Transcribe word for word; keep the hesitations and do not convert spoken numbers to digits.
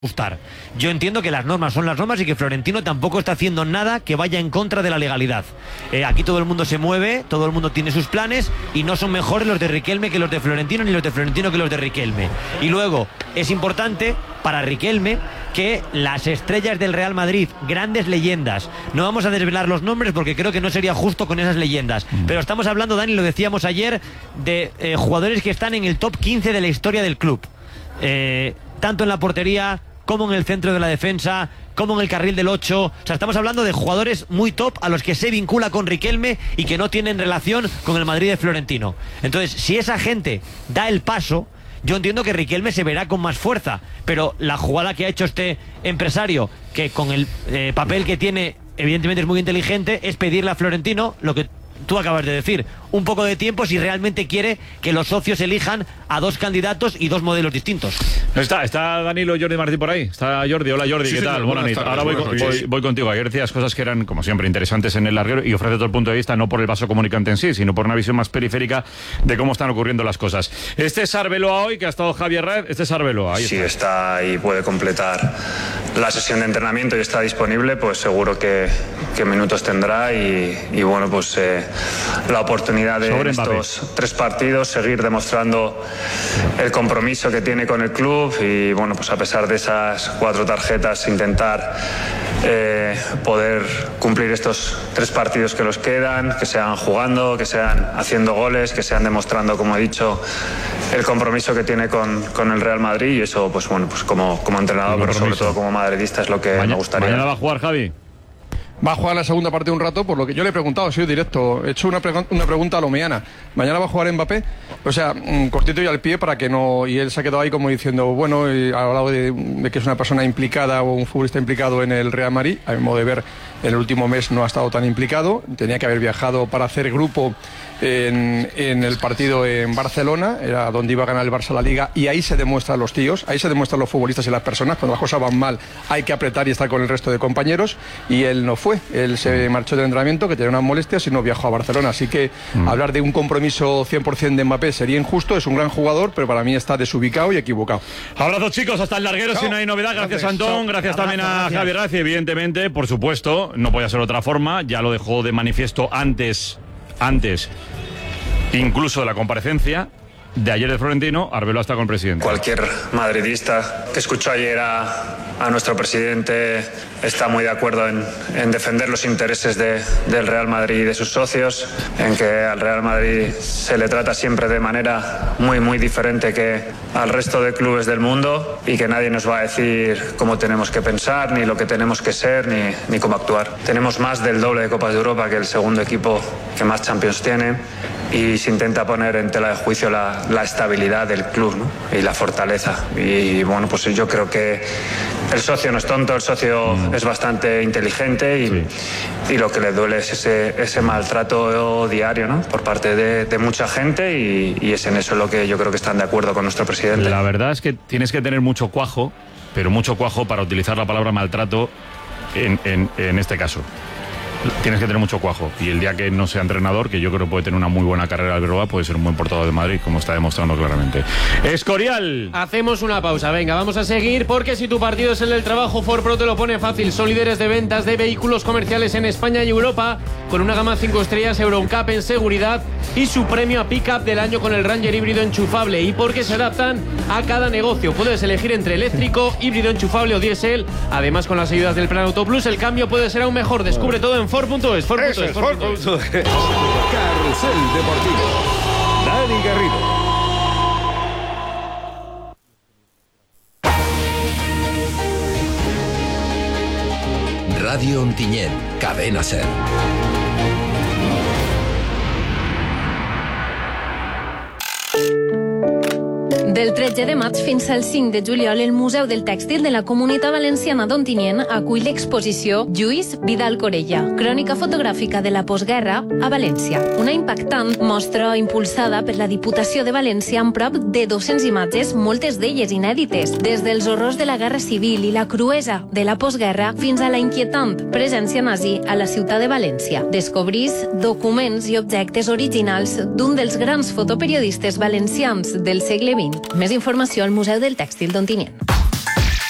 gustar. Yo entiendo que las normas son las normas y que Florentino tampoco está haciendo nada que vaya en contra de la legalidad. Eh, aquí todo el mundo se mueve, todo el mundo tiene sus planes y no son mejores los de Riquelme que los de Florentino, ni los de Florentino que los de Riquelme. Y luego, es importante para Riquelme que las estrellas del Real Madrid, grandes leyendas, no vamos a desvelar los nombres porque creo que no sería justo con esas leyendas, mm. pero estamos hablando, Dani, lo decíamos ayer, de eh, jugadores que están en el top quince de la historia del club. Eh, tanto en la portería como en el centro de la defensa, como en el carril del ocho. O sea, estamos hablando de jugadores muy top a los que se vincula con Riquelme y que no tienen relación con el Madrid de Florentino. Entonces, si esa gente da el paso, yo entiendo que Riquelme se verá con más fuerza, pero la jugada que ha hecho este empresario, que con el eh, papel que tiene, evidentemente es muy inteligente, es pedirle a Florentino lo que tú acabas de decir, un poco de tiempo si realmente quiere que los socios elijan a dos candidatos y dos modelos distintos. Está, está Danilo Jordi Martí por ahí. Está Jordi. Hola Jordi, sí, ¿qué tal? Buenas noches. Ahora voy, voy, voy, voy contigo. Ayer decías cosas que eran, como siempre, interesantes en el larguero y ofrece todo el punto de vista, no por el vaso comunicante en sí, sino por una visión más periférica de cómo están ocurriendo las cosas. Este es Arbeloa hoy, que ha estado Javier Raez. Este es Arbeloa. Ahí si está. está y puede completar la sesión de entrenamiento y está disponible, pues seguro que, que minutos tendrá y, y bueno, pues eh, la oportunidad de en estos tres partidos seguir demostrando el compromiso que tiene con el club y bueno, pues a pesar de esas cuatro tarjetas intentar eh, poder cumplir estos tres partidos que nos quedan, que sean jugando, que sean haciendo goles, que sean demostrando, como he dicho, el compromiso que tiene con, con el Real Madrid y eso pues bueno, pues como, como entrenador, pero sobre todo como madridista es lo que Maña, me gustaría. ¿Mañana va a jugar Javi? Va a jugar la segunda parte un rato, por lo que yo le he preguntado, ha sido directo. He hecho una, pre una pregunta a lo Meana. ¿Mañana va a jugar Mbappé? O sea, cortito y al pie para que no... Y él se ha quedado ahí como diciendo, bueno, y ha hablado de, de que es una persona implicada o un futbolista implicado en el Real Madrid. A mi modo de ver, en el último mes no ha estado tan implicado. Tenía que haber viajado para hacer grupo en, en el partido en Barcelona, era donde iba a ganar el Barça la Liga, y ahí se demuestran los tíos, ahí se demuestran los futbolistas y las personas. Cuando las cosas van mal hay que apretar y estar con el resto de compañeros, y él no fue. Él se marchó del entrenamiento, que tenía unas molestias, y no viajó a Barcelona. Así que mm. hablar de un compromiso cien por cien de Mbappé sería injusto. Es un gran jugador, pero para mí está desubicado y equivocado. Abrazo, chicos, hasta el larguero. Chao. Si no hay novedad, gracias, gracias Antón, gracias Abrazo, también a gracias. Javier Raez. Evidentemente, por supuesto, no podía ser de otra forma, ya lo dejó de manifiesto antes, antes incluso de la comparecencia de ayer de Florentino. Arbeloa está con el presidente. Cualquier madridista que escuchó ayer a, a nuestro presidente está muy de acuerdo en, en defender los intereses de, del Real Madrid y de sus socios, en que al Real Madrid se le trata siempre de manera muy muy diferente que al resto de clubes del mundo y que nadie nos va a decir cómo tenemos que pensar, ni lo que tenemos que ser, ni, ni cómo actuar. Tenemos más del doble de Copas de Europa que el segundo equipo que más Champions tiene y se intenta poner en tela de juicio la, la estabilidad del club, ¿no? Y la fortaleza. Y bueno, pues yo creo que el socio no es tonto, el socio mm. es bastante inteligente y, sí. y lo que le duele es ese, ese maltrato diario, ¿no? Por parte de, de mucha gente y, y es en eso lo que yo creo que están de acuerdo con nuestro presidente. La verdad es que tienes que tener mucho cuajo, pero mucho cuajo para utilizar la palabra maltrato en, en, en este caso. Tienes que tener mucho cuajo y el día que no sea entrenador, que yo creo que puede tener una muy buena carrera Arbeloa, puede ser un buen portador de Madrid, como está demostrando claramente. Escorial. Hacemos una pausa, venga, vamos a seguir, porque si tu partido es el del trabajo, Ford Pro te lo pone fácil. Son líderes de ventas de vehículos comerciales en España y Europa, con una gama cinco estrellas EuroNCAP en seguridad y su premio a Pickup del año con el Ranger híbrido enchufable, y porque se adaptan a cada negocio. Puedes elegir entre eléctrico, híbrido enchufable o diésel. Además, con las ayudas del Plan Auto Plus, el cambio puede ser aún mejor. Descubre todo en Ford punto es. Ford punto es. Ford punto es. Carrusel Deportivo. Dani Garrido. Radio Ontinyent, Cadena Ser. Del tretze de maig fins al cinc de juliol, el Museu del Tèxtil de la Comunitat Valenciana d'Ontinyent acull l'exposició Lluís Vidal Corella, crònica fotogràfica de la postguerra a València. Una impactant mostra impulsada per la Diputació de València amb prop de dues-centes imatges, moltes d'elles inèdites, des dels horrors de la Guerra Civil i la cruesa de la postguerra fins a la inquietant presència nazi a la ciutat de València. Descobrís documents i objectes originals d'un dels grans fotoperiodistes valencians del segle vint. Més informació al Museu del Tèxtil d'Ontinyent.